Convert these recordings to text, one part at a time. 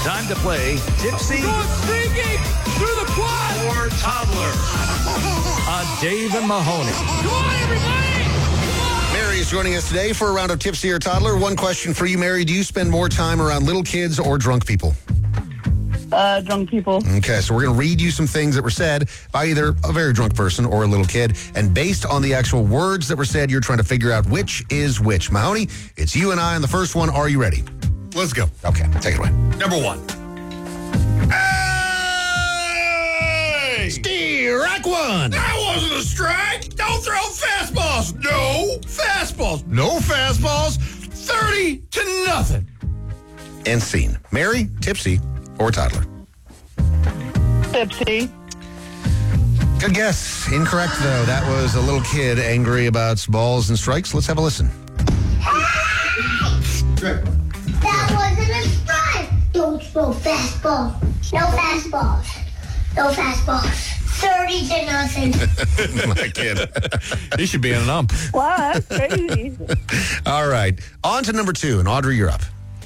Time to play Tipsy Going streaking through the quad. or Toddler. Dave and Mahoney. Come on, everybody. Mary is joining us today for a round of Tipsy or Toddler. One question for you, Mary. Do you spend more time around little kids or drunk people? Drunk people. Okay, so we're going to read you some things that were said by either a very drunk person or a little kid. And based on the actual words that were said, you're trying to figure out which is which. Mahoney, it's you and I on the first one. Are you ready? Let's go. Okay, take it away. Number one. Hey! Strike one. That wasn't a strike. Don't throw fastballs. No fastballs. No fastballs. 30-0. And scene. Mary, Tipsy, or Toddler? Tipsy. Good guess. Incorrect, though. That was a little kid angry about balls and strikes. Let's have a listen. That wasn't a strike. Don't throw fastballs. No fastballs. No fastballs. 30-0. My kid. He should be an ump. Wow, that's crazy. All right. On to number two. And Audrey, you're up.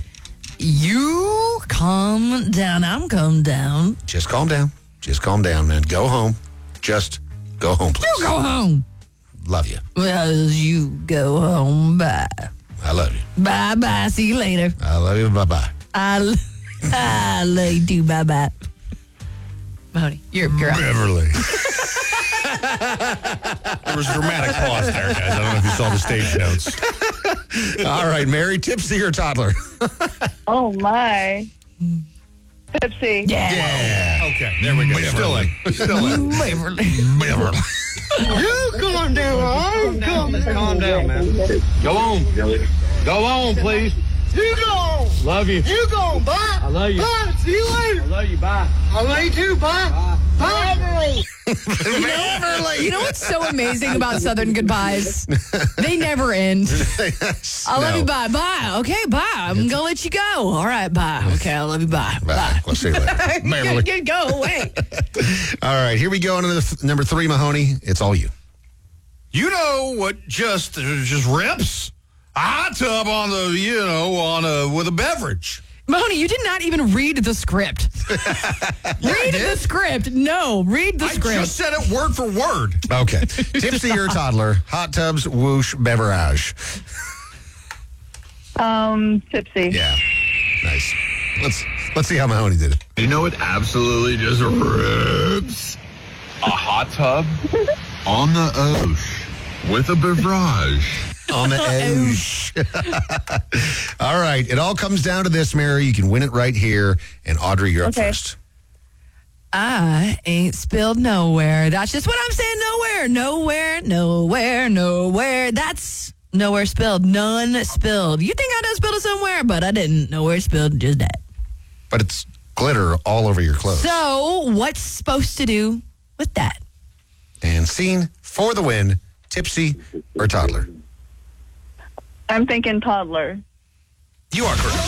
You calm down. I'm calm down. Just calm down. Just calm down, man. Go home. Just go home, please. You go home. Love you. Well, you go home. Bye. I love you. Bye-bye. See you later. I love you. Bye-bye. I love you too. Bye-bye. Mahoney, you're up. Beverly. There was a dramatic pause there, guys. I don't know if you saw the stage notes. All right, Mary, Tipsy or Toddler? Oh, my. Tipsy. Yeah. Okay, there we go. Still in. Beverly. Beverly. Calm down, man. Go on. Go on, please. You go. Love you. You go. Bye. I love you. Bye. See you later. I love you. Bye. I love you too. Bye. Bye. Beverly. You know what's so amazing about Southern goodbyes? They never end. I love you. Bye. Bye. Okay. Bye. I'm going to let you go. All right. Bye. Okay. I love you. Bye. Bye. We'll see you later. Beverly. Go away. All right, here we go. On to number three, Mahoney. It's all you. You know what just rips? A hot tub on the, with a beverage. Mahoney, you did not even read the script. Read the script. No, read the script. I just said it word for word. Okay. Tipsy or Toddler? Hot tubs, whoosh, beverage. Tipsy. Yeah. Nice. Let's see how Mahoney did it. You know what absolutely just rips? A hot tub on the ocean with a beverage. On the edge. All right. It all comes down to this, Mary. You can win it right here. And Audrey, you're up first. I ain't spilled nowhere. That's just what I'm saying. Nowhere. That's nowhere spilled. None spilled. You think I done spilled it somewhere, but I didn't. Nowhere spilled. Just that. But it's glitter all over your clothes. So what's supposed to do with that? And scene for the win, Tipsy or Toddler? I'm thinking toddler. You are correct.